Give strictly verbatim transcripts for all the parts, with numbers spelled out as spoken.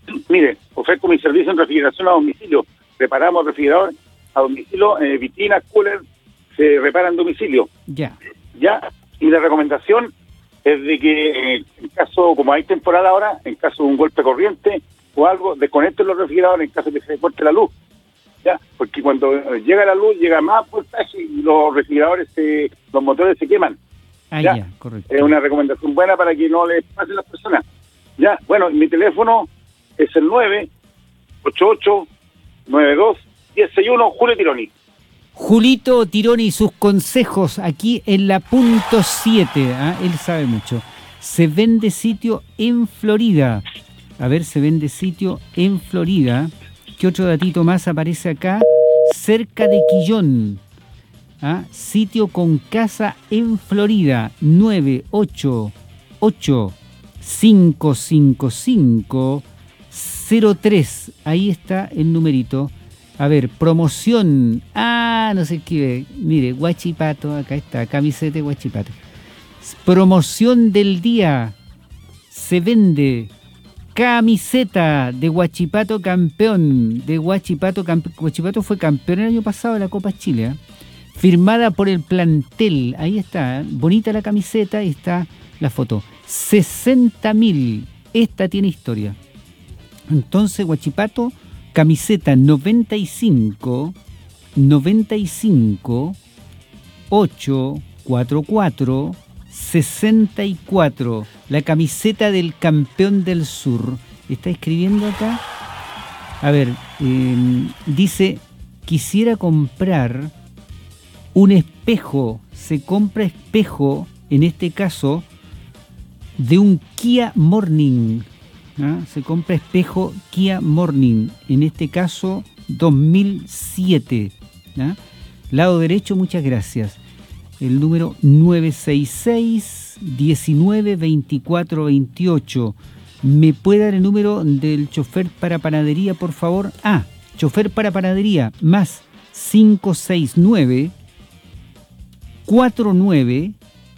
Mire, ofrezco mi servicio en refrigeración a domicilio. Reparamos refrigeradores a domicilio, eh, vitrinas, cooler, se reparan en domicilio. Ya. Ya, y la recomendación es de que eh, en caso, como hay temporada ahora, en caso de un golpe corriente o algo, desconecten los refrigeradores en caso de que se corte la luz. Ya, porque cuando llega la luz, llega más voltaje y los refrigeradores, se, los motores se queman. Ah, ya, ya, correcto. Es una recomendación buena para que no les pase a las personas. Ya, bueno, mi teléfono es el nueve ocho ocho nueve dos uno cero seis uno, Julio Tironi. Julito Tironi y sus consejos aquí en la punto siete. ¿eh? Él sabe mucho. Se vende sitio en Florida. A ver, se vende sitio en Florida. ¿Qué otro datito más aparece acá? Cerca de Quillón. ¿Ah? Sitio con casa en Florida. nueve ocho ocho cinco cinco cinco cero tres. Ahí está el numerito. A ver, promoción. Ah, no se escribe. Mire, Huachipato, acá está, camiseta de Huachipato. Promoción del día. Se vende camiseta de Huachipato campeón. De Huachipato campeón. Huachipato fue campeón el año pasado de la Copa Chile. ¿eh? Firmada por el plantel. Ahí está. ¿eh? Bonita la camiseta y está la foto. sesenta mil. Esta tiene historia. Entonces, Huachipato, camiseta noventa y cinco, noventa y cinco, ocho cuarenta y cuatro, sesenta y cuatro. La camiseta del campeón del sur. ¿Está escribiendo acá? A ver, eh, dice, quisiera comprar un espejo. Se compra espejo, en este caso, de un Kia Morning. ¿Ah? Se compra espejo Kia Morning, en este caso dos mil siete. ¿Ah? Lado derecho, muchas gracias. El número nueve seis seis, diecinueve, veinticuatro, veintiocho. ¿Me puede dar el número del chofer para panadería, por favor? Ah, chofer para panadería, más cinco seis nueve, cuatro nueve,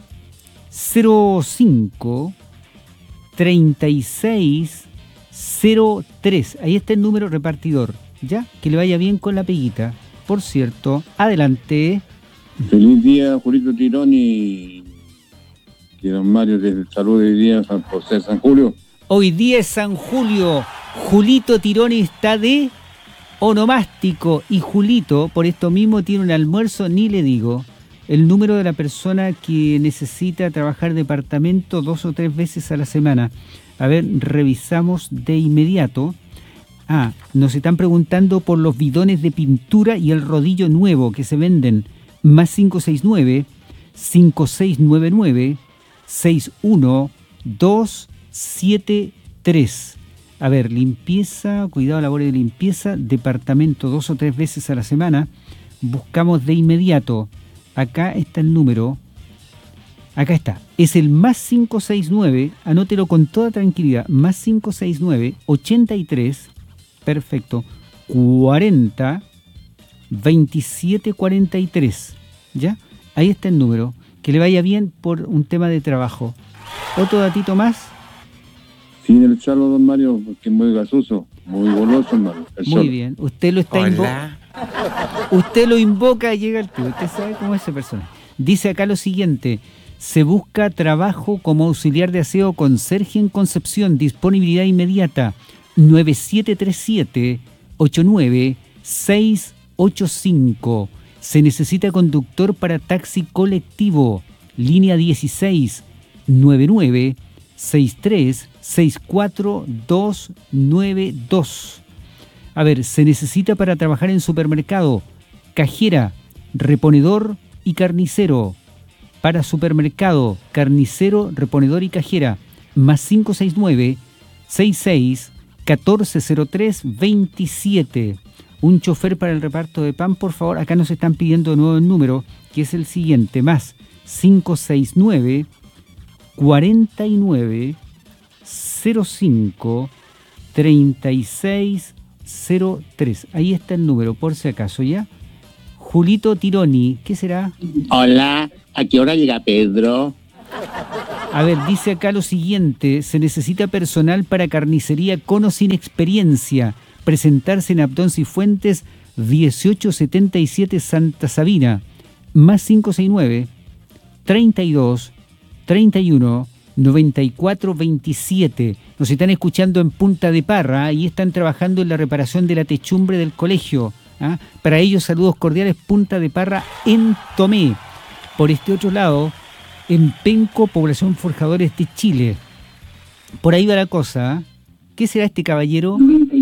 cero cinco, treinta y seis cero tres. Ahí está el número repartidor. ¿Ya? Que le vaya bien con la peguita. Por cierto, adelante. Feliz día, Julito Tironi. Que don Mario te salude hoy día por ser San Julio. Hoy día es San Julio. Julito Tironi está de onomástico. Y Julito, por esto mismo, tiene un almuerzo, ni le digo. El número de la persona que necesita trabajar departamento dos o tres veces a la semana. A ver, revisamos de inmediato. Ah, nos están preguntando por los bidones de pintura y el rodillo nuevo que se venden. Más cinco seis nueve, cinco seis nueve nueve, seis uno dos siete tres. A ver, limpieza, cuidado, labores de limpieza, departamento dos o tres veces a la semana. Buscamos de inmediato. Acá está el número. Acá está. Es el más cinco seis nueve. Anótelo con toda tranquilidad. Más cinco seis nueve, ochenta y tres. Perfecto. cuarenta, veintisiete cuarenta y tres. ¿Ya? Ahí está el número. Que le vaya bien por un tema de trabajo. ¿Otro datito más? Sin el chalo, don Mario, porque es muy gasoso. Muy goloso, hermano. Muy bien. Usted lo está invocando. Usted lo invoca y llega al tío. Usted sabe cómo es esa persona. Dice acá lo siguiente. Se busca trabajo como auxiliar de aseo conserje en Concepción. Disponibilidad inmediata. nueve siete tres siete, ocho nueve seis ocho cinco. Se necesita conductor para taxi colectivo. Línea dieciséis, noventa y nueve, sesenta y tres, sesenta y cuatro, doscientos noventa y dos. A ver, se necesita para trabajar en supermercado, cajera, reponedor y carnicero. Para supermercado, carnicero, reponedor y cajera. Más cinco seis nueve, sesenta y seis, catorce cero tres, veintisiete. Un chofer para el reparto de pan, por favor. Acá nos están pidiendo de nuevo el número, que es el siguiente. Más cinco seis nueve, cuarenta y nueve, cero cinco, treinta y seis, cero tres. Ahí está el número, por si acaso, ¿ya? Julito Tironi, ¿qué será? Hola, ¿a qué hora llega Pedro? A ver, dice acá lo siguiente: se necesita personal para carnicería con o sin experiencia. Presentarse en Abdón Cifuentes, dieciocho setenta y siete Santa Sabina, más cinco seis nueve, treinta y dos, treinta y uno, noventa y cuatro veintisiete. Nos están escuchando en Punta de Parra y están trabajando en la reparación de la techumbre del colegio. ¿Ah? Para ellos, saludos cordiales, Punta de Parra en Tomé. Por este otro lado, en Penco, población Forjadores de Chile. Por ahí va la cosa. ¿eh? ¿Qué será este caballero?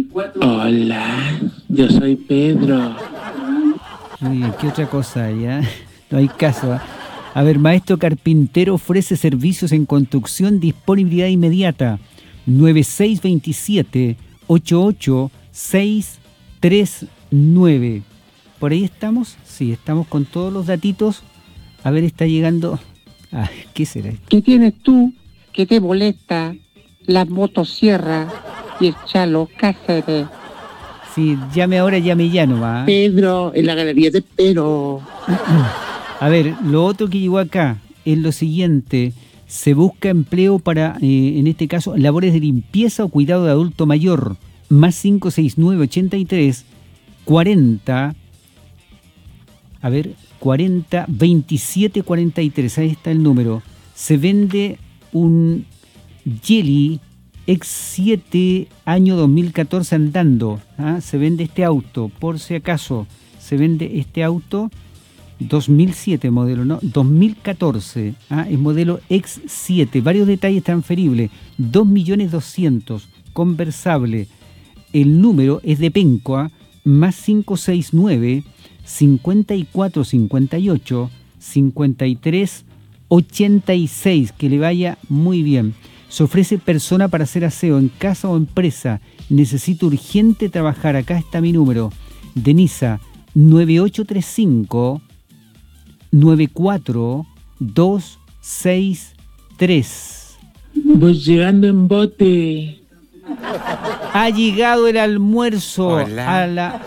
Hola, yo soy Pedro. Muy bien, ¿qué otra cosa hay? ¿eh? No hay caso. ¿eh? A ver, maestro carpintero ofrece servicios en construcción, disponibilidad inmediata. nueve seis dos siete, ocho ocho seis tres nueve. ¿Por ahí estamos? Sí, estamos con todos los datitos. A ver, está llegando... Ah, ¿qué será esto? ¿Qué tienes tú que te molesta? La motosierra y el Chalo Cáceres. Sí, llame ahora, llame ya nomás. Pedro, en la galería te espero. A ver, lo otro que llegó acá es lo siguiente. Se busca empleo para, eh, en este caso, labores de limpieza o cuidado de adulto mayor. Más cinco seis nueve, ochenta y tres, cuarenta. A ver, cuarenta, veintisiete, cuarenta y tres. Ahí está el número. Se vende un Jelly X siete año dos mil catorce andando. ¿ah? Se vende este auto, por si acaso. Se vende este auto dos mil siete modelo, ¿no? dos mil catorce. ¿ah? Es modelo X siete. Varios detalles transferibles. dos millones doscientos. Conversable. El número es de Penco. ¿ah? Más cinco seis nueve, cincuenta y cuatro cincuenta y ocho, cincuenta y tres ochenta y seis. Que le vaya muy bien. Se ofrece persona para hacer aseo en casa o empresa. Necesito urgente trabajar. Acá está mi número. Denisa, nueve ocho tres cinco, nueve cuatro dos seis tres. Voy llegando en bote. Ha llegado el almuerzo. Hola. A la...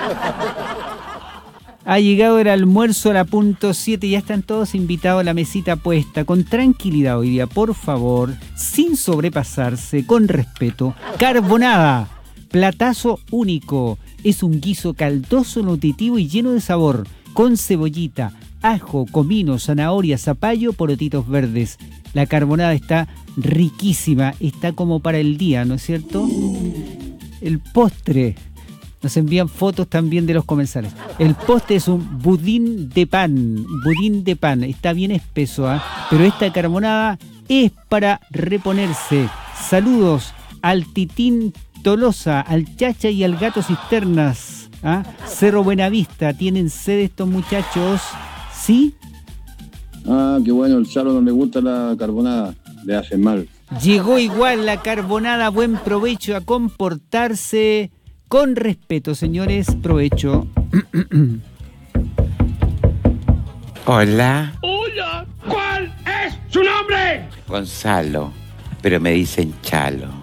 Ha llegado el almuerzo a la punto siete. Ya están todos invitados a la mesita puesta. Con tranquilidad hoy día, por favor. Sin sobrepasarse, con respeto. Carbonada. Platazo único. Es un guiso caldoso, nutritivo y lleno de sabor. Con cebollita, ajo, comino, zanahoria, zapallo, porotitos verdes. La carbonada está riquísima. Está como para el día, ¿no es cierto? El postre. Nos envían fotos también de los comensales. El postre es un budín de pan. Budín de pan. Está bien espeso, ¿eh? Pero esta carbonada es para reponerse. Saludos al Titín Tolosa, al Chacha y al Gato Cisternas. ¿ah? Cerro Buenavista. ¿Tienen sed estos muchachos? ¿Sí? Ah, qué bueno, el Chalo no le gusta la carbonada, le hace mal. Llegó igual la carbonada. Buen provecho, a comportarse con respeto, señores. Provecho. Hola, Hola, ¿cuál es su nombre? Gonzalo, pero me dicen Chalo.